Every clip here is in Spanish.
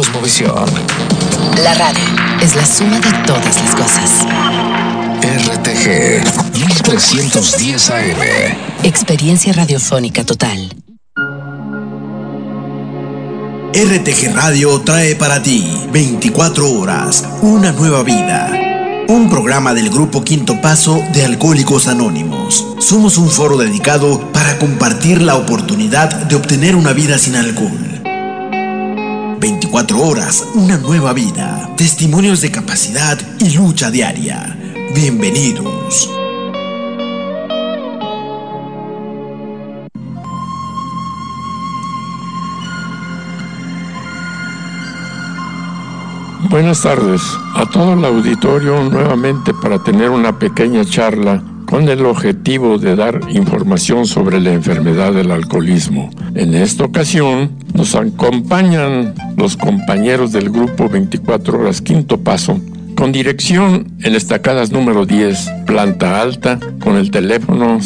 cosmovisión. La radio es la suma de todas las cosas. RTG 1310 AM. Experiencia radiofónica total. RTG Radio trae para ti 24 horas, una nueva vida. Un programa del Grupo Quinto Paso de Alcohólicos Anónimos. Somos un foro dedicado para compartir la oportunidad de obtener una vida sin alcohol. 24 horas, una nueva vida. Testimonios de capacidad y lucha diaria. Bienvenidos. Buenas tardes a todo el auditorio nuevamente para tener una pequeña charla con el objetivo de dar información sobre la enfermedad del alcoholismo. En esta ocasión nos acompañan los compañeros del grupo 24 horas Quinto Paso, con dirección en Estacadas número 10, planta alta, con el teléfono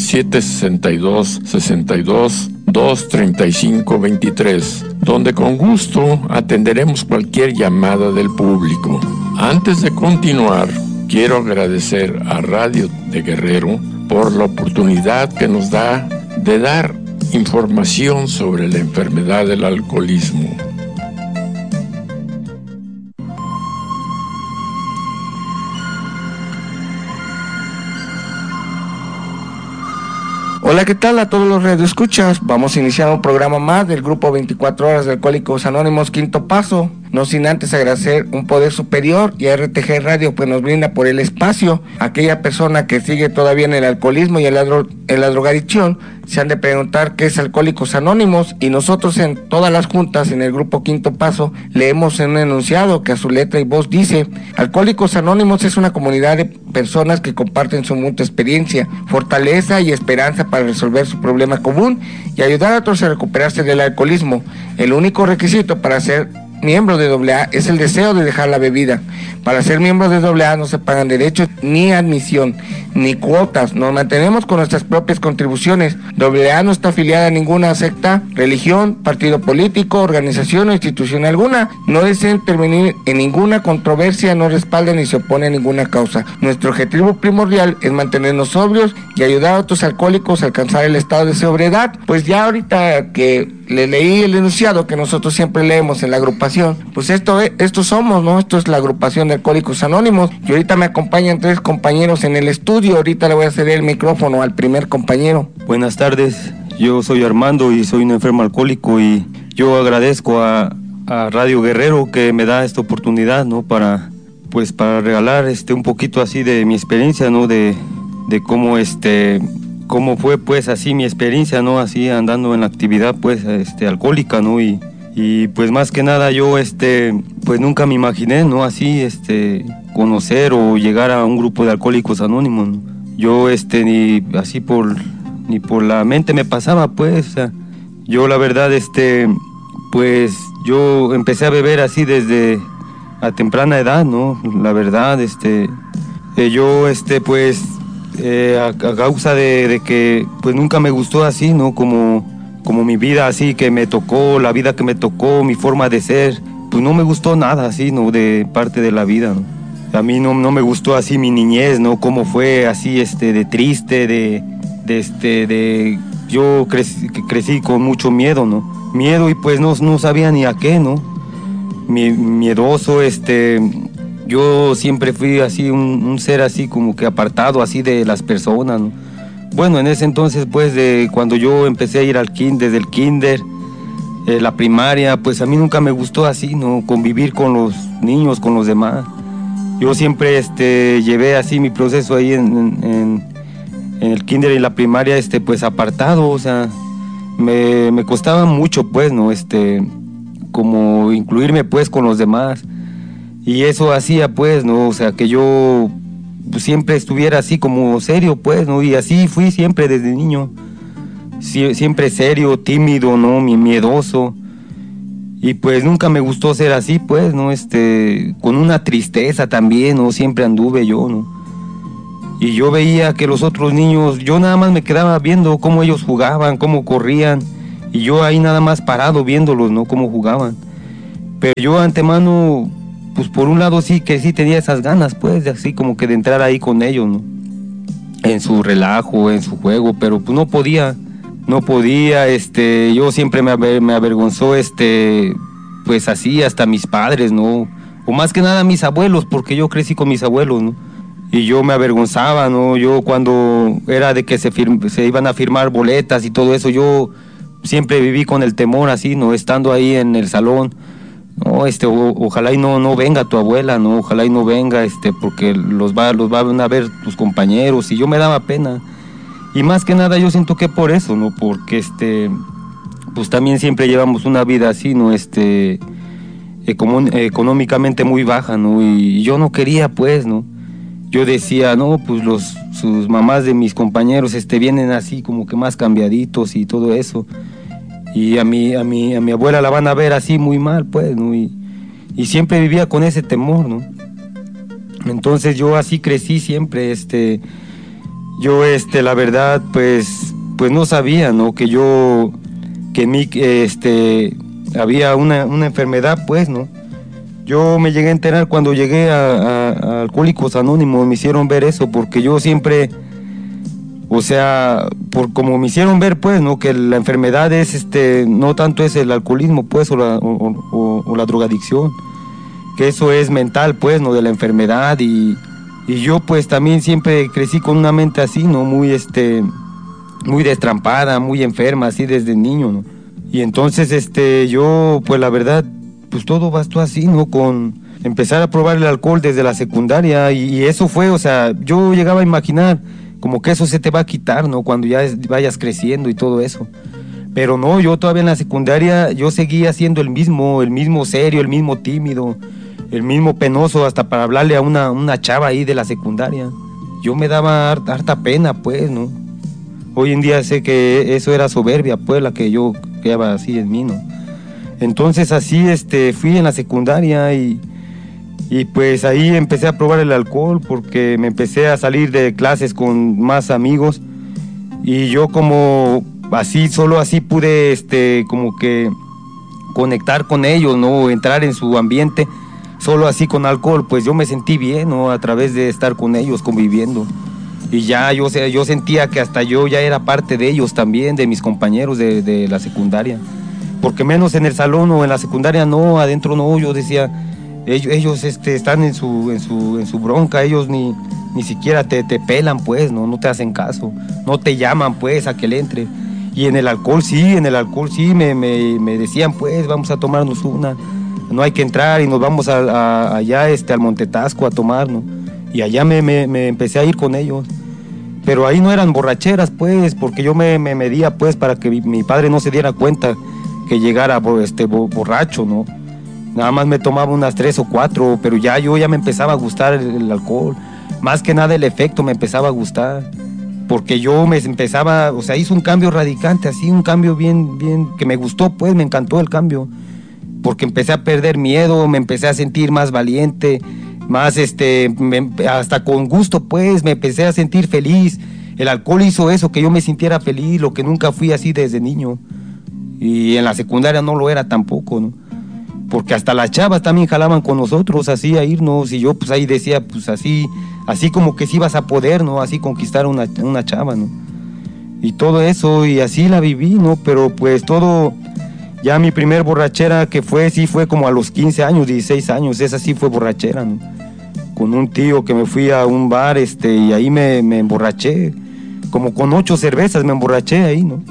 762-62-235-23, donde con gusto atenderemos cualquier llamada del público. Antes de continuar, quiero agradecer a Radio de Guerrero por la oportunidad que nos da de dar información sobre la enfermedad del alcoholismo. Hola, ¿qué tal a todos los radioescuchas? Vamos a iniciar un programa más del grupo 24 horas de Alcohólicos Anónimos Quinto Paso. No sin antes agradecer un poder superior y a RTG Radio pues nos brinda por el espacio. Aquella persona que sigue todavía en el alcoholismo y en la drogadicción se han de preguntar qué es Alcohólicos Anónimos, y nosotros en todas las juntas en el grupo Quinto Paso leemos en un enunciado que a su letra y voz dice: Alcohólicos Anónimos es una comunidad de personas que comparten su mutua experiencia, fortaleza y esperanza para resolver su problema común y ayudar a otros a recuperarse del alcoholismo. El único requisito para ser miembro de AA es el deseo de dejar la bebida. Para ser miembro de AA no se pagan derechos ni admisión, ni cuotas. Nos mantenemos con nuestras propias contribuciones. AA no está afiliada a ninguna secta, religión, partido político, organización o institución alguna. No desea intervenir en ninguna controversia, no respalda ni se opone a ninguna causa. Nuestro objetivo primordial es mantenernos sobrios y ayudar a otros alcohólicos a alcanzar el estado de sobriedad. Pues ya ahorita que le leí el enunciado que nosotros siempre leemos en la agrupación, pues esto somos, ¿no? Esto es la agrupación de Alcohólicos Anónimos, y ahorita me acompañan 3 compañeros en el estudio. Ahorita le voy a ceder el micrófono al primer compañero. Buenas tardes, yo soy Armando y soy un enfermo alcohólico, y yo agradezco a Radio Guerrero que me da esta oportunidad, ¿no? Para regalar un poquito así de mi experiencia, ¿no? De cómo fue pues así mi experiencia, ¿no? Así andando en la actividad pues alcohólica, ¿no? Y pues más que nada yo pues nunca me imaginé, ¿no? Así conocer o llegar a un grupo de Alcohólicos Anónimos, ¿no? Yo ni por la mente me pasaba pues, o sea, yo la verdad pues yo empecé a beber así desde a temprana edad, ¿no? La verdad yo pues a causa de que pues nunca me gustó así, ¿no? Como mi vida así que me tocó, la vida que me tocó, mi forma de ser, pues no me gustó nada así, ¿no? De parte de la vida, ¿no? A mí no me gustó así mi niñez, ¿no? Cómo fue así de triste, yo crecí con mucho miedo, ¿no? Miedo, y pues no sabía ni a qué, ¿no? Miedoso, yo siempre fui así un ser así como que apartado así de las personas, ¿no? Bueno, en ese entonces pues cuando yo empecé a ir desde el kinder, la primaria, pues a mí nunca me gustó así, ¿no? Convivir con los niños, con los demás. Yo siempre llevé así mi proceso ahí en el kinder y la primaria pues apartado, o sea, me costaba mucho pues, ¿no? Como incluirme pues con los demás. Y eso hacía pues, ¿no? O sea, que yo pues, siempre estuviera así como serio pues, ¿no? Y así fui siempre desde niño. Siempre serio, tímido, ¿no? Miedoso. Y pues nunca me gustó ser así pues, ¿no? Con una tristeza también, ¿no? Siempre anduve yo, ¿no? Y yo veía que los otros niños, yo nada más me quedaba viendo cómo ellos jugaban, cómo corrían. Y yo ahí nada más parado viéndolos, ¿no? Cómo jugaban. Pero yo antemano, pues por un lado sí que sí tenía esas ganas, pues, de así como que de entrar ahí con ellos, ¿no? En su relajo, en su juego, pero pues no podía, yo siempre me avergonzó, pues así hasta mis padres, ¿no? O más que nada mis abuelos, porque yo crecí con mis abuelos, ¿no? Y yo me avergonzaba, ¿no? Yo cuando era de que se iban a firmar boletas y todo eso, yo siempre viví con el temor así, ¿no? Estando ahí en el salón, no, ojalá y no venga tu abuela, ¿no? Ojalá y no venga, porque los van a ver tus compañeros, y yo me daba pena. Y más que nada yo siento que por eso, ¿no? Porque pues también siempre llevamos una vida así, ¿no? Económicamente muy baja, ¿no? Y yo no quería, pues, ¿no? Yo decía, no, pues sus mamás de mis compañeros vienen así como que más cambiaditos y todo eso. Y a mi abuela la van a ver así muy mal, pues, ¿no? Y siempre vivía con ese temor, ¿no? Entonces yo así crecí siempre, yo la verdad, pues no sabía, ¿no? Que en mí, había una enfermedad, pues, ¿no? Yo me llegué a enterar cuando llegué a Alcohólicos Anónimos, me hicieron ver eso, porque yo siempre, o sea, como me hicieron ver, pues, ¿no? Que la enfermedad es, no tanto es el alcoholismo, pues, o la drogadicción, que eso es mental, pues, ¿no? De la enfermedad, y yo, pues, también siempre crecí con una mente así, ¿no? Muy, muy destrampada, muy enferma, así desde niño, ¿no? Y entonces, yo, pues, la verdad, pues todo bastó así, ¿no? Con empezar a probar el alcohol desde la secundaria, y eso fue, o sea, yo llegaba a imaginar como que eso se te va a quitar, ¿no? Cuando ya vayas creciendo y todo eso. Pero no, yo todavía en la secundaria, yo seguía siendo el mismo serio, el mismo tímido, el mismo penoso, hasta para hablarle a una chava ahí de la secundaria. Yo me daba harta pena, pues, ¿no? Hoy en día sé que eso era soberbia, pues, la que yo creaba así en mí, ¿no? Entonces así fui en la secundaria y pues ahí empecé a probar el alcohol, porque me empecé a salir de clases con más amigos, y yo como así, solo así pude como que conectar con ellos, ¿no? Entrar en su ambiente, solo así con alcohol, pues yo me sentí bien, ¿no? A través de estar con ellos, conviviendo. Y ya yo sentía que hasta yo ya era parte de ellos también, de mis compañeros de la secundaria. Porque menos en el salón o en la secundaria no, adentro no, yo decía, ellos están en su bronca, ellos ni siquiera te pelan, pues, no te hacen caso, no te llaman, pues, a que le entre. Y en el alcohol sí, me decían, pues, vamos a tomarnos una, no hay que entrar, y nos vamos allá al Montetasco a tomar, ¿no? Y allá me empecé a ir con ellos. Pero ahí no eran borracheras, pues, porque yo me medía, pues, para que mi padre no se diera cuenta que llegara borracho, ¿no? Nada más me tomaba unas 3 o 4, pero yo ya me empezaba a gustar el alcohol. Más que nada el efecto me empezaba a gustar, porque yo me empezaba, o sea, hizo un cambio radicante, así, un cambio bien, que me gustó, pues, me encantó el cambio, porque empecé a perder miedo, me empecé a sentir más valiente, más, hasta con gusto, pues, me empecé a sentir feliz. El alcohol hizo eso, que yo me sintiera feliz, lo que nunca fui así desde niño. Y en la secundaria no lo era tampoco, ¿no? Porque hasta las chavas también jalaban con nosotros así a irnos, y yo pues ahí decía, pues así como que sí ibas a poder, ¿no? Así conquistar una chava, ¿no? Y todo eso, y así la viví, ¿no? Pero pues todo, ya mi primer borrachera que fue como a los 15 años, 16 años, esa sí fue borrachera, ¿no? Con un tío que me fui a un bar, y ahí me emborraché, como con 8 cervezas me emborraché ahí, ¿no?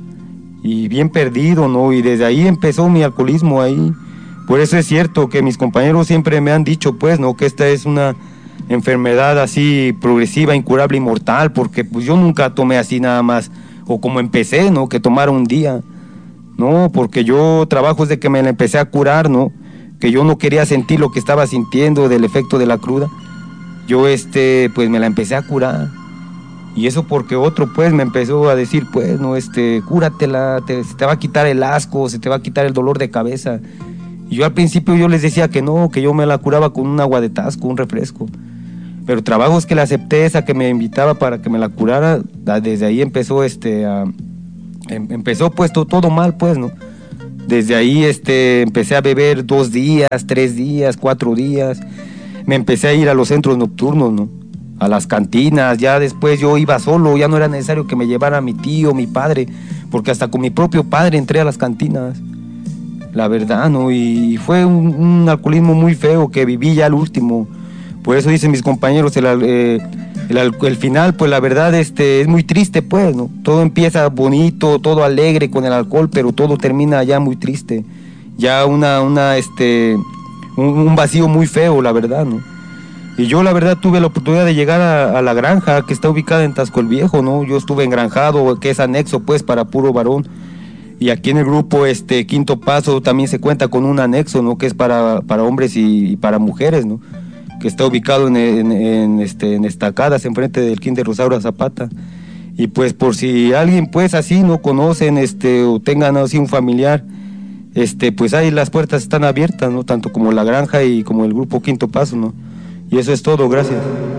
Y bien perdido, ¿no? Y desde ahí empezó mi alcoholismo ahí. Por eso es cierto que mis compañeros siempre me han dicho, pues, ¿no? Que esta es una enfermedad así progresiva, incurable y mortal, porque pues yo nunca tomé así nada más, o como empecé, ¿no? Que tomara un día, ¿no? Porque yo trabajo desde que me la empecé a curar, ¿no? Que yo no quería sentir lo que estaba sintiendo del efecto de la cruda. Yo, pues me la empecé a curar. Y eso porque otro, pues, me empezó a decir, pues, no, cúratela, se te va a quitar el asco, se te va a quitar el dolor de cabeza. Y yo al principio yo les decía que no, que yo me la curaba con un agua de Tasco, un refresco. Pero trabajos que le acepté, esa que me invitaba para que me la curara, desde ahí empezó, empezó puesto todo mal, pues, ¿no? Desde ahí empecé a beber 2 días, 3 días, 4 días. Me empecé a ir a los centros nocturnos, ¿no? A las cantinas. Ya después yo iba solo, ya no era necesario que me llevara mi tío, mi padre, porque hasta con mi propio padre entré a las cantinas. La verdad, ¿no? Y fue un alcoholismo muy feo que viví ya al último. Por eso dicen mis compañeros, el final, pues la verdad, es muy triste, pues, ¿no? Todo empieza bonito, todo alegre con el alcohol, pero todo termina ya muy triste. Ya un vacío muy feo, la verdad, ¿no? Y yo, la verdad, tuve la oportunidad de llegar a la granja, que está ubicada en Tasco el Viejo, ¿no? Yo estuve engranjado, que es anexo, pues, para puro varón. Y aquí en el grupo, Quinto Paso, también se cuenta con un anexo, ¿no? Que es para hombres y para mujeres, ¿no? Que está ubicado en Estacadas, enfrente del Kinder Rosaura Zapata. Y pues por si alguien pues así no conocen o tengan así un familiar, pues ahí las puertas están abiertas, ¿no? Tanto como la granja y como el grupo Quinto Paso, ¿no? Y eso es todo, gracias.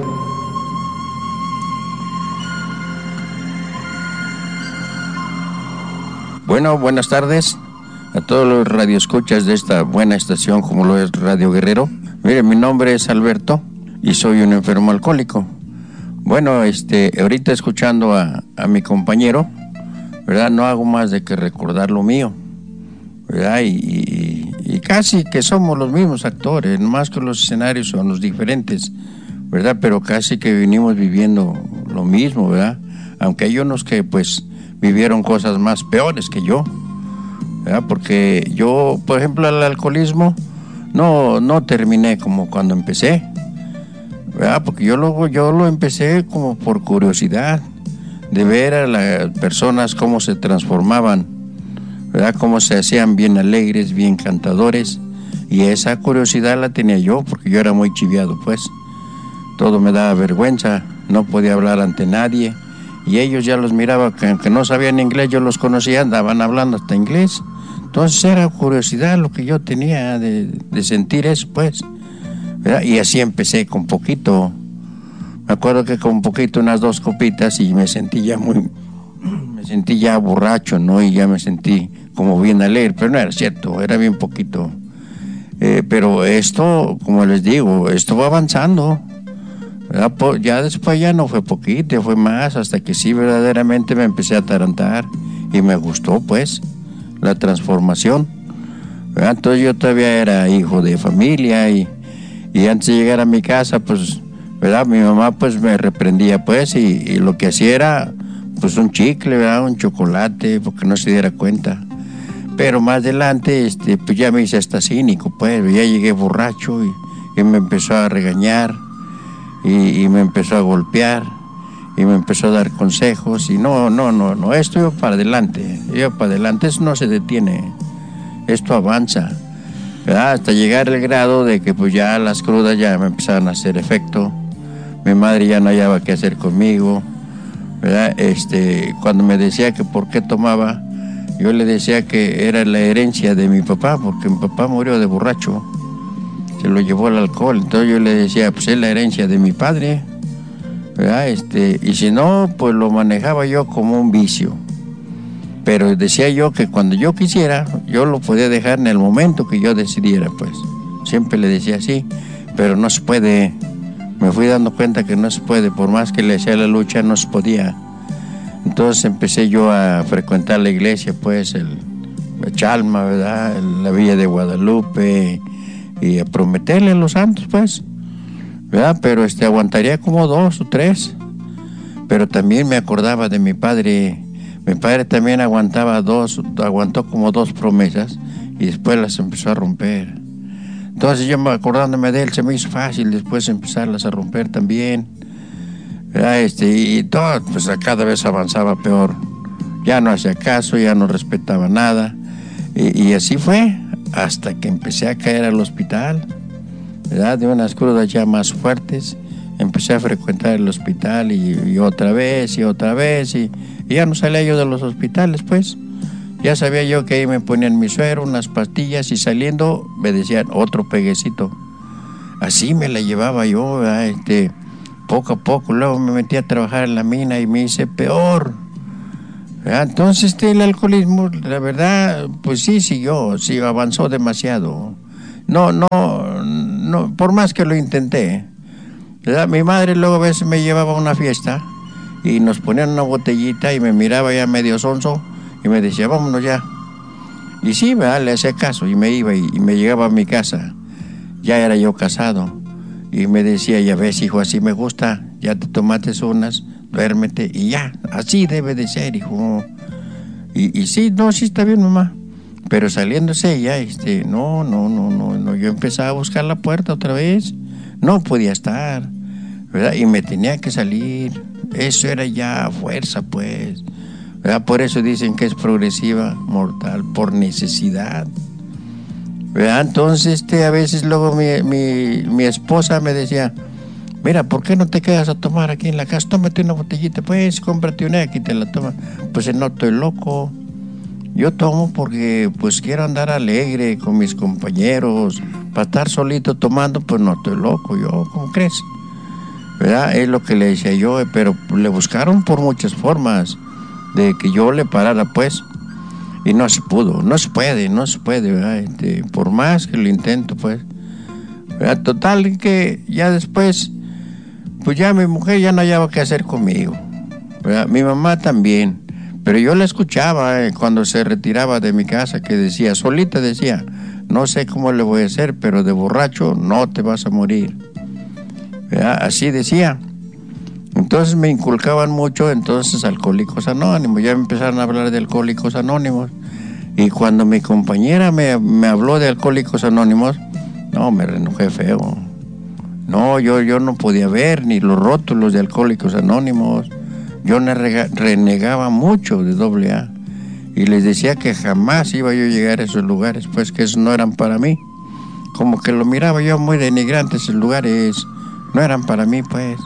Bueno, buenas tardes a todos los radioescuchas de esta buena estación como lo es Radio Guerrero. Mire, mi nombre es Alberto y soy un enfermo alcohólico. Bueno, ahorita escuchando a mi compañero, ¿verdad? No hago más de que recordar lo mío, ¿verdad? Y casi que somos los mismos actores, más que los escenarios son los diferentes, ¿verdad? Pero casi que venimos viviendo lo mismo, ¿verdad? Aunque hay unos que pues vivieron cosas más peores que yo, ¿verdad? Porque yo, por ejemplo, el alcoholismo no terminé como cuando empecé, ¿verdad? Porque yo lo empecé como por curiosidad de ver a las personas cómo se transformaban, ¿verdad? Cómo se hacían bien alegres, bien cantadores, y esa curiosidad la tenía yo porque yo era muy chiviado, pues todo me daba vergüenza, no podía hablar ante nadie, y ellos ya los miraba que aunque no sabían inglés, yo los conocía, andaban hablando hasta inglés. Entonces era curiosidad lo que yo tenía de sentir eso, pues, ¿verdad? Y así empecé con poquito. Me acuerdo que con poquito, unas 2 copitas, y me sentí ya borracho, ¿no? Y ya me sentí como bien alegre, pero no era cierto, era bien poquito. Pero esto, como les digo, esto va avanzando, ¿verdad? Ya después ya no fue poquito, fue más, hasta que sí verdaderamente me empecé a atarantar y me gustó, pues, la transformación, ¿verdad? Entonces yo todavía era hijo de familia y antes de llegar a mi casa, pues, ¿verdad? Mi mamá pues me reprendía, pues, y lo que hacía era pues un chicle, ¿verdad? Un chocolate, porque no se diera cuenta. Pero más adelante, pues ya me hice hasta cínico, pues, ya llegué borracho y me empezó a regañar y me empezó a golpear y me empezó a dar consejos y no, esto iba para adelante, eso no se detiene, esto avanza, ¿verdad? Hasta llegar al grado de que pues ya las crudas ya me empezaban a hacer efecto, mi madre ya no hallaba qué hacer conmigo, ¿verdad? Cuando me decía que por qué tomaba, yo le decía que era la herencia de mi papá, porque mi papá murió de borracho, se lo llevó el alcohol, entonces yo le decía, pues es la herencia de mi padre, ¿verdad? Y si no, pues lo manejaba yo como un vicio, pero decía yo que cuando yo quisiera, yo lo podía dejar en el momento que yo decidiera, pues, siempre le decía así, pero no se puede, me fui dando cuenta que no se puede, por más que le hacía la lucha, no se podía. Entonces empecé yo a frecuentar la iglesia, pues, el Chalma, ¿verdad? La Villa de Guadalupe, y a prometerle a los santos, pues, ¿verdad? Pero aguantaría como 2 o 3, pero también me acordaba de mi padre también aguantó como 2 promesas, y después las empezó a romper. Entonces yo, acordándome de él, se me hizo fácil después empezarlas a romper también, ¿verdad? Y todo, pues cada vez avanzaba peor, ya no hacía caso, ya no respetaba nada, y así fue, hasta que empecé a caer al hospital, ¿verdad? De unas crudas ya más fuertes, empecé a frecuentar el hospital y otra vez, y ya no salía yo de los hospitales, pues. Ya sabía yo que ahí me ponían mi suero, unas pastillas, y saliendo me decían otro peguecito. Así me la llevaba yo, ¿verdad? Poco a poco. Luego me metí a trabajar en la mina y me hice peor, Entonces el alcoholismo, la verdad, pues sí avanzó demasiado. No, por más que lo intenté, ¿verdad? Mi madre luego a veces me llevaba a una fiesta y nos ponían una botellita y me miraba ya medio sonso y me decía, vámonos ya. Y sí, ¿verdad? Le hacía caso y me iba y me llegaba a mi casa. Ya era yo casado y me decía, ya ves, hijo, así me gusta, ya te tomaste unas, duérmete y ya, así debe de ser, hijo. Y sí, no, sí está bien, mamá. Pero saliéndose ella, no, yo empezaba a buscar la puerta otra vez, no podía estar, ¿verdad? Y me tenía que salir, eso era ya fuerza, pues, ¿verdad? Por eso dicen que es progresiva, mortal, por necesidad, ¿verdad? Entonces, a veces luego mi esposa me decía, mira, ¿por qué no te quedas a tomar aquí en la casa? Tómate una botellita, pues, cómprate una y te la tomas. Pues no estoy loco. Yo tomo porque, pues, quiero andar alegre con mis compañeros. Para estar solito tomando, pues, no estoy loco. Yo, ¿cómo crees? ¿Verdad? Es lo que le decía yo, pero le buscaron por muchas formas de que yo le parara, pues. Y no se pudo, no se puede, ¿verdad? Por más que lo intento, pues. ¿Verdad? Total que ya después... Pues ya mi mujer ya no hallaba qué hacer conmigo, ¿verdad? Mi mamá también, pero yo la escuchaba cuando se retiraba de mi casa, que decía, solita decía, no sé cómo le voy a hacer, pero de borracho no te vas a morir, ¿verdad? Así decía. Entonces me inculcaban mucho, entonces Alcohólicos Anónimos, ya me empezaron a hablar de Alcohólicos Anónimos, y cuando mi compañera me habló de Alcohólicos Anónimos, no, me renojé feo. No, yo no podía ver ni los rótulos de Alcohólicos Anónimos. Yo renegaba mucho de AA y les decía que jamás iba yo a llegar a esos lugares, pues que esos no eran para mí. Como que lo miraba yo muy denigrante, esos lugares no eran para mí, pues.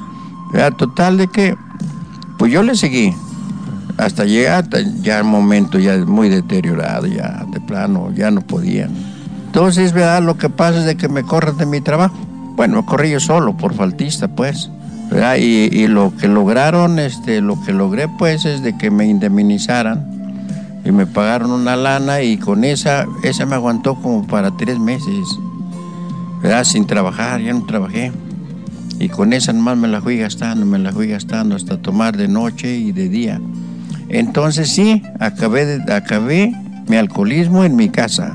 Total de que, pues yo le seguí hasta llegar ya al momento ya muy deteriorado, ya de plano, ya no podían. Entonces, ¿verdad? Lo que pasa es de que me corren de mi trabajo. Bueno, corrí yo solo por faltista, pues, ¿verdad? Y lo que lograron, lo que logré, pues, es de que me indemnizaran y me pagaron una lana y con esa me aguantó como para 3 meses, ¿verdad? Sin trabajar, ya no trabajé. Y con esa nomás me la fui gastando hasta tomar de noche y de día. Entonces sí, acabé mi alcoholismo en mi casa.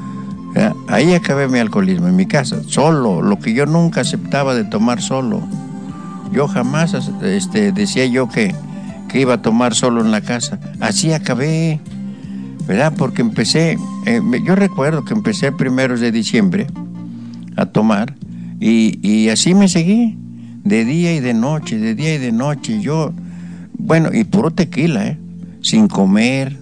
Ahí acabé mi alcoholismo en mi casa, solo, lo que yo nunca aceptaba de tomar solo. Yo jamás decía yo que iba a tomar solo en la casa. Así acabé, ¿verdad? Porque empecé, yo recuerdo que empecé el 1 de diciembre a tomar y así me seguí, de día y de noche, yo, bueno, y puro tequila, sin comer,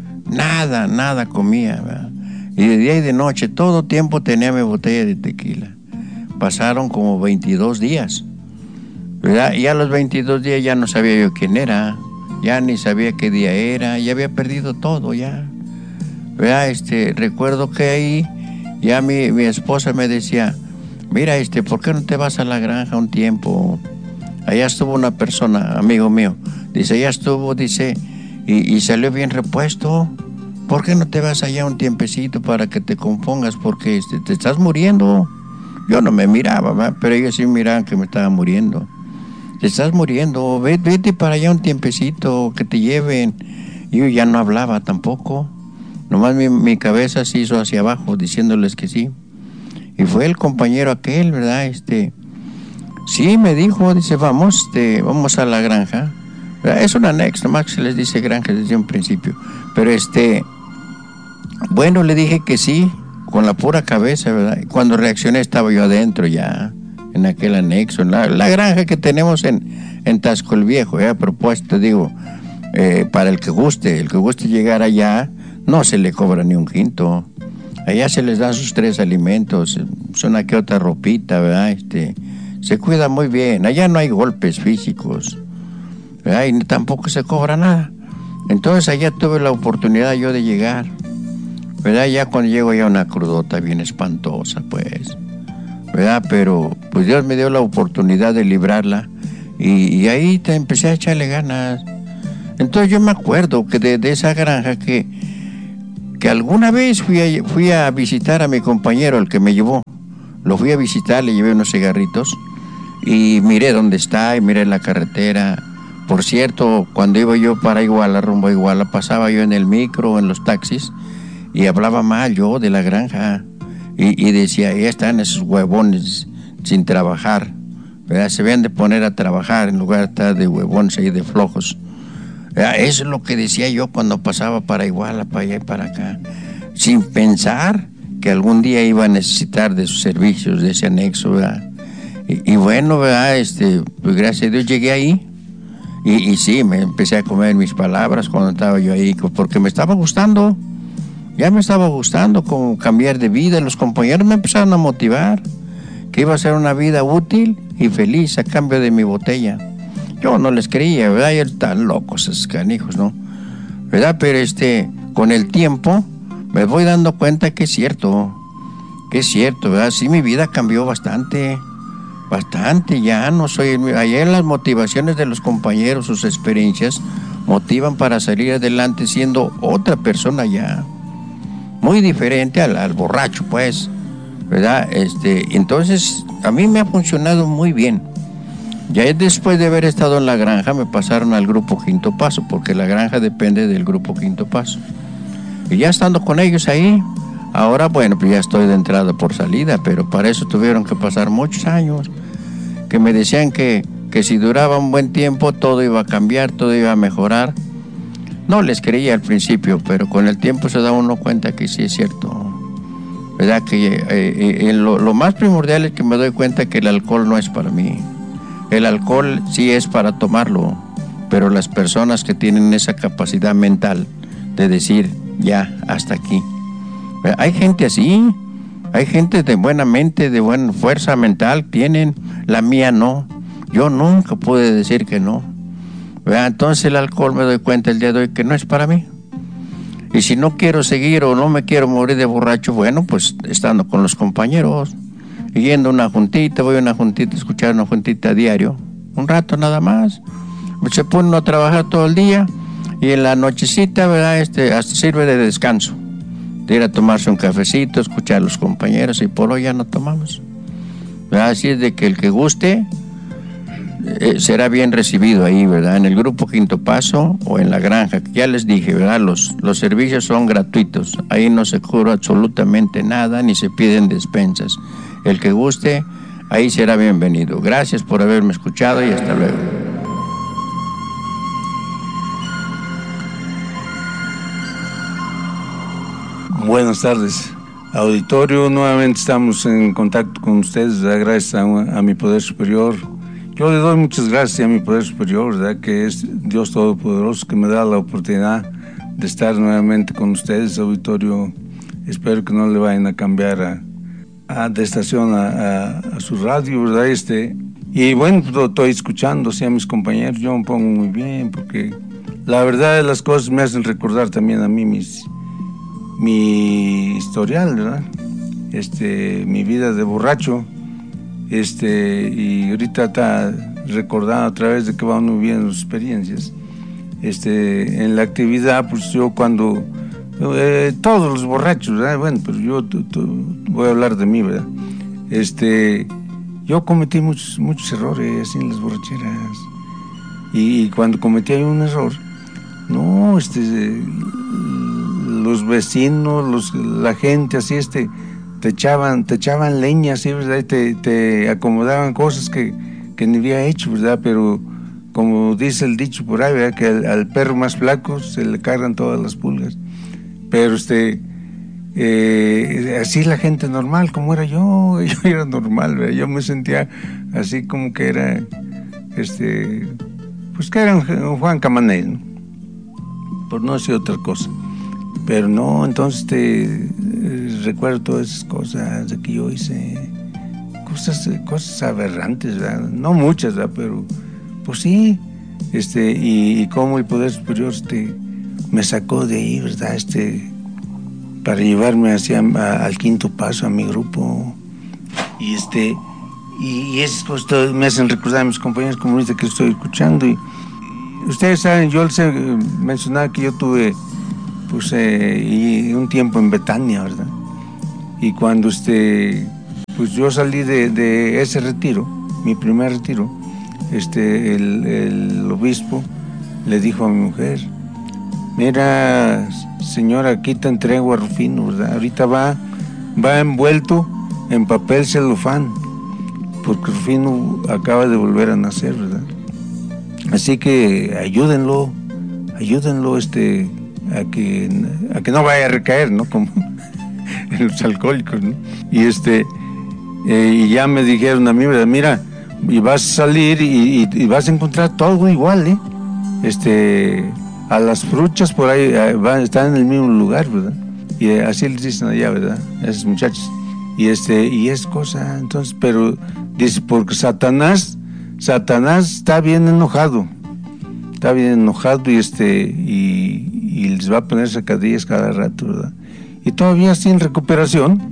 nada comía, ¿verdad? Y de día y de noche, todo tiempo tenía mi botella de tequila. Pasaron como 22 días, ¿verdad? Y a los 22 días ya no sabía yo quién era, ya ni sabía qué día era, ya había perdido todo, ya, ¿verdad? Recuerdo que ahí ya mi esposa me decía, mira, ¿por qué no te vas a la granja un tiempo? Allá estuvo una persona, amigo mío, dice, allá estuvo, dice, y salió bien repuesto. ¿Por qué no te vas allá un tiempecito para que te compongas? Porque te estás muriendo. Yo no me miraba, ¿verdad? Pero ellos sí miraban que me estaba muriendo. Te estás muriendo, vete para allá un tiempecito, que te lleven. Y yo ya no hablaba tampoco. Nomás mi cabeza se hizo hacia abajo diciéndoles que sí. Y fue el compañero aquel, ¿verdad? Sí, me dijo, dice, vamos a la granja. ¿Verdad? Es un anexo, nomás que se les dice granja desde un principio. Pero bueno, le dije que sí, con la pura cabeza, ¿verdad? Cuando reaccioné estaba yo adentro ya, en aquel anexo, en la granja que tenemos en Tasco el Viejo, a propósito, digo, para el que guste llegar allá, no se le cobra ni un quinto. Allá se les dan sus 3 alimentos, una que otra ropita, ¿verdad? Se cuida muy bien, allá no hay golpes físicos, ¿verdad? Y tampoco se cobra nada. Entonces allá tuve la oportunidad yo de llegar, ¿verdad? Ya cuando llego ya una crudota bien espantosa, pues, ¿verdad? Pero pues Dios me dio la oportunidad de librarla y ahí empecé a echarle ganas. Entonces yo me acuerdo que de esa granja que alguna vez fui a visitar a mi compañero, el que me llevó. Lo fui a visitar, le llevé unos cigarritos y miré dónde está y miré la carretera. Por cierto, cuando iba yo para Iguala, rumbo a Iguala, pasaba yo en el micro, en los taxis, y hablaba mal yo de la granja. Y decía, ahí están esos huevones sin trabajar, ¿verdad? Se deben de poner a trabajar en lugar de estar de huevones y de flojos. Eso es lo que decía yo cuando pasaba para Iguala, para allá y para acá, sin pensar que algún día iba a necesitar de sus servicios, de ese anexo, ¿verdad? Y bueno, ¿verdad? Pues gracias a Dios llegué ahí y sí, me empecé a comer mis palabras cuando estaba yo ahí, porque me estaba gustando, ya me estaba gustando como cambiar de vida. Los compañeros me empezaron a motivar que iba a ser una vida útil y feliz a cambio de mi botella. Yo no les creía, ¿verdad? Ellos están locos esos canijos, ¿no? ¿Verdad? Pero con el tiempo me voy dando cuenta que es cierto, ¿verdad? Sí, mi vida cambió bastante, ya no soy... Ayer las motivaciones de los compañeros, sus experiencias, motivan para salir adelante siendo otra persona ya, muy diferente al borracho, pues, ¿verdad? Entonces, a mí me ha funcionado muy bien. Ya después de haber estado en la granja me pasaron al grupo Quinto Paso, porque la granja depende del grupo Quinto Paso. Y ya estando con ellos ahí, ahora bueno, pues ya estoy de entrada por salida, pero para eso tuvieron que pasar muchos años, que me decían que si duraba un buen tiempo todo iba a cambiar, todo iba a mejorar. No les creía al principio, pero con el tiempo se da uno cuenta que sí es cierto, ¿verdad? Que lo más primordial es que me doy cuenta que el alcohol no es para mí. El alcohol sí es para tomarlo, pero las personas que tienen esa capacidad mental de decir, ya, hasta aquí. Hay gente así, hay gente de buena mente, de buena fuerza mental, tienen, la mía no. Yo nunca pude decir que no. Entonces el alcohol me doy cuenta el día de hoy que no es para mí. Y si no quiero seguir o no me quiero morir de borracho, bueno, pues estando con los compañeros, yendo a una juntita, voy a una juntita, escuchar una juntita a diario, un rato nada más. Se pone uno a trabajar todo el día y en la nochecita, ¿verdad? Hasta sirve de descanso, de ir a tomarse un cafecito, escuchar a los compañeros, y por hoy ya no tomamos, ¿verdad? Así es de que el que guste será bien recibido ahí, ¿verdad? En el grupo Quinto Paso o en la granja, ya les dije, ¿verdad? Los servicios son gratuitos, ahí no se cobra absolutamente nada, ni se piden despensas. El que guste, ahí será bienvenido. Gracias por haberme escuchado y hasta luego. Buenas tardes, auditorio. Nuevamente estamos en contacto con ustedes, ¿verdad? Gracias a mi Poder Superior. Yo le doy muchas gracias a mi Poder Superior, ¿verdad? Que es Dios Todopoderoso, que me da la oportunidad de estar nuevamente con ustedes, auditorio. Espero que no le vayan a cambiar de estación a su radio, ¿verdad? Y bueno, estoy escuchando a mis compañeros, yo me pongo muy bien, porque la verdad de las cosas me hacen recordar también a mí mi historial, ¿verdad? Mi vida de borracho, y ahorita está recordando a través de que va uno viviendo sus experiencias. En la actividad, pues yo cuando... todos los borrachos, ¿verdad? Bueno, pero yo voy a hablar de mí, ¿verdad? Yo cometí muchos errores así en las borracheras, y cuando cometí un error, no, los vecinos, la gente así, te echaban leña, así, ¿verdad? Y te acomodaban cosas que ni había hecho, ¿verdad? Pero como dice el dicho por ahí, ¿verdad? Que al perro más flaco se le cargan todas las pulgas. Pero así la gente normal, como era yo era normal, ¿verdad? Yo me sentía así como que era, pues que era un Juan Camaney, ¿no? Por no decir otra cosa. Pero no, entonces recuerdo todas esas cosas de que yo hice, cosas aberrantes, ¿verdad? No muchas, ¿verdad? Pero pues sí, y cómo el Poder Superior me sacó de ahí, ¿verdad? Para llevarme al Quinto Paso, a mi grupo. Y esas cosas me hacen recordar a mis compañeros comunistas que estoy escuchando. Y ustedes saben, yo les mencionaba que yo tuve pues y un tiempo en Betania, ¿verdad? Y cuando pues yo salí de ese retiro, mi primer retiro, el obispo le dijo a mi mujer: mira, señora, aquí te entrego a Rufino, ¿verdad? Ahorita va envuelto en papel celofán, porque Rufino acaba de volver a nacer, ¿verdad? Así que ayúdenlo a que no vaya a recaer, ¿no? Como en los alcohólicos, ¿no? Y ya me dijeron a mí, ¿verdad? Mira, y vas a salir y vas a encontrar todo igual, a las fruchas por ahí están en el mismo lugar, ¿verdad? Y así les dicen allá, ¿verdad? A esos muchachos. Y es cosa, entonces, pero dice, porque Satanás está bien enojado y les va a poner sacadillas cada rato, ¿verdad? Y todavía sí en recuperación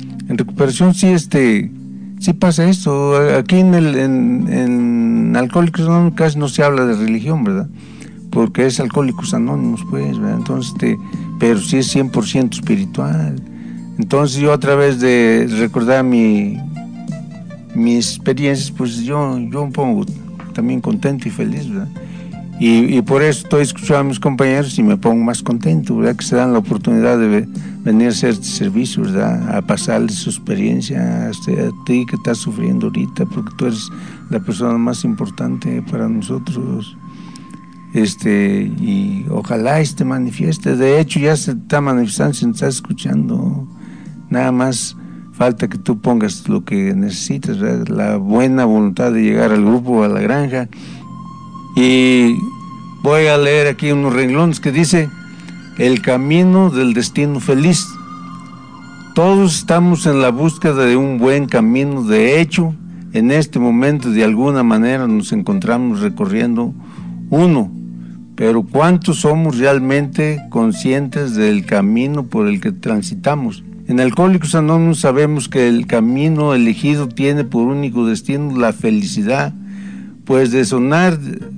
sí pasa esto. Aquí en Alcohólicos Anónimos casi no se habla de religión, ¿verdad? Porque es Alcohólicos Anónimos, pues, ¿verdad? Entonces, pero sí es 100% espiritual. Entonces yo, a través de recordar mis experiencias, pues yo me pongo también contento y feliz, ¿verdad? Y por eso estoy escuchando a mis compañeros y me pongo más contento, ¿verdad? Que se dan la oportunidad de venir a hacer este servicio, ¿verdad? A pasarles su experiencia a ti que estás sufriendo ahorita, porque tú eres la persona más importante para nosotros. Y ojalá manifieste. De hecho, ya se está manifestando, se está escuchando. Nada más falta que tú pongas lo que necesitas, ¿verdad? La buena voluntad de llegar al grupo, a la granja. Y voy a leer aquí unos renglones que dice: el camino del destino feliz. Todos estamos en la búsqueda de un buen camino. De hecho, en este momento de alguna manera nos encontramos recorriendo uno, pero ¿cuántos somos realmente conscientes del camino por el que transitamos? En Alcohólicos Anónimos sabemos que el camino elegido tiene por único destino la felicidad, puede sonar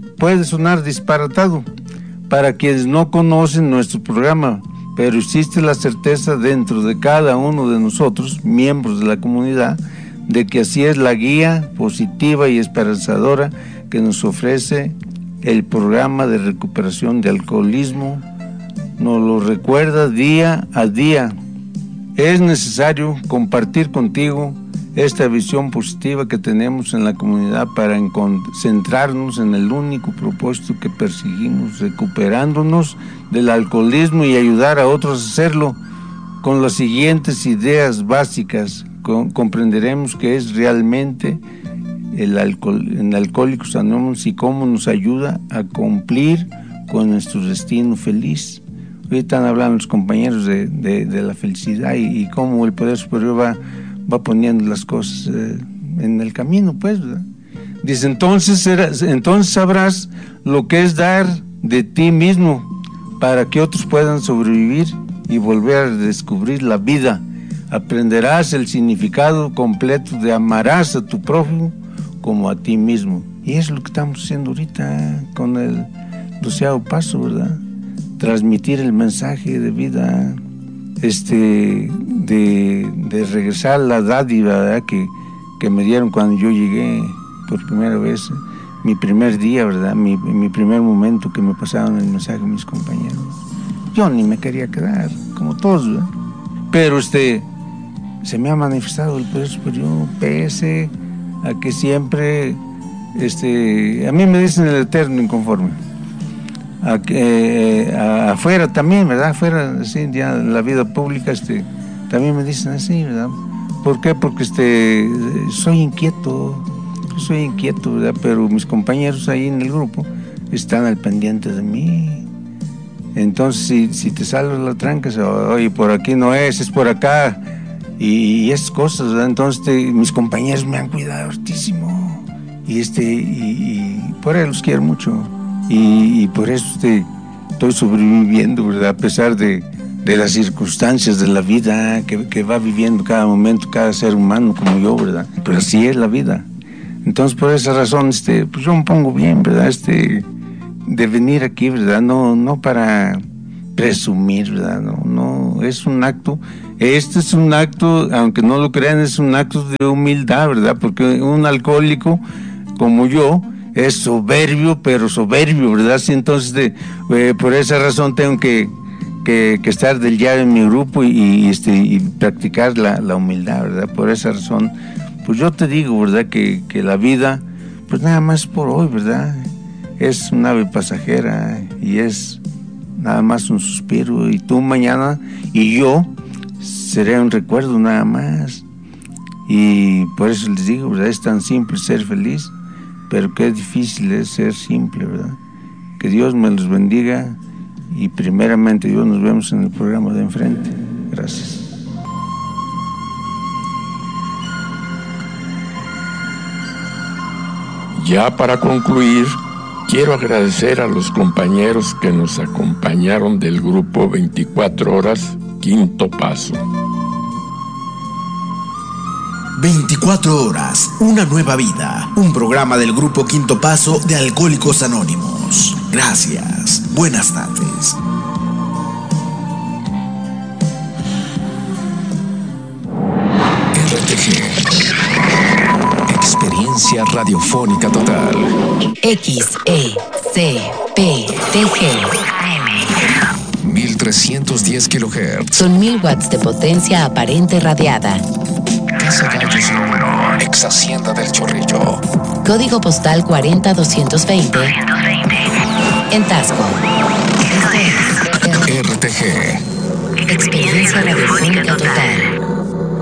disparatado para quienes no conocen nuestro programa, pero existe la certeza dentro de cada uno de nosotros, miembros de la comunidad, de que así es la guía positiva y esperanzadora que nos ofrece el programa de recuperación de alcoholismo. Nos lo recuerda día a día. Es necesario compartir contigo esta visión positiva que tenemos en la comunidad para centrarnos en el único propósito que perseguimos, recuperándonos del alcoholismo y ayudar a otros a hacerlo. Con las siguientes ideas básicas comprenderemos qué es realmente en Alcohólicos Anónimos y cómo nos ayuda a cumplir con nuestro destino feliz. Hoy están hablando los compañeros de la felicidad y cómo el Poder Superior va poniendo las cosas en el camino, pues, ¿verdad? Dice, entonces sabrás lo que es dar de ti mismo para que otros puedan sobrevivir y volver a descubrir la vida. Aprenderás el significado completo de amarás a tu prójimo como a ti mismo. Y es lo que estamos haciendo ahorita con el 12º paso, ¿verdad? Transmitir el mensaje de vida, de regresar la dádiva, ¿verdad? Que me dieron cuando yo llegué por primera vez, mi primer día, ¿verdad? Mi primer momento que me pasaron el mensaje a mis compañeros. Yo ni me quería quedar, como todos, ¿verdad? Pero se me ha manifestado el Poder Superior, pese a que siempre, a mí me dicen el eterno inconforme. Afuera también, ¿verdad? Afuera, sí, ya en la vida pública, también me dicen así, ¿verdad? ¿Por qué? Porque soy inquieto, ¿verdad? Pero mis compañeros ahí en el grupo están al pendiente de mí. Entonces, si te sales la tranca, oye, por aquí no es por acá, y esas cosas, ¿verdad? Entonces, mis compañeros me han cuidado hartísimo, y por eso los quiero mucho. Y por eso estoy sobreviviendo, ¿verdad? A pesar de las circunstancias de la vida que va viviendo cada momento, cada ser humano como yo, ¿verdad? Pero así es la vida. Entonces, por esa razón, pues yo me pongo bien, ¿verdad? de venir aquí, ¿verdad? No para presumir, ¿verdad? No, es un acto, este es un acto, aunque no lo crean, es un acto de humildad, ¿verdad? Porque un alcohólico como yo es soberbio, pero soberbio, ¿verdad? Sí, entonces por esa razón tengo que estar del diario en mi grupo y practicar la humildad, ¿verdad? Por esa razón, pues yo te digo, ¿verdad? Que la vida, pues nada más por hoy, ¿verdad? Es una ave pasajera y es nada más un suspiro, y tú mañana y yo seré un recuerdo nada más. Y por eso les digo, ¿verdad? Es tan simple ser feliz, pero qué difícil es ser simple, ¿verdad? Que Dios me los bendiga y primeramente Dios, nos vemos en el programa de enfrente. Gracias. Ya para concluir, quiero agradecer a los compañeros que nos acompañaron del grupo 24 horas, Quinto Paso. 24 horas, una nueva vida. Un programa del grupo Quinto Paso de Alcohólicos Anónimos. Gracias. Buenas tardes. RTG. Experiencia radiofónica total. XECPTG. 1310 kHz. Son 1000 watts de potencia aparente radiada. Casa Gallos número 1, ex Hacienda del Chorrillo. Código postal 40220. En Tasco. RTG. Experiencia radiofónica total.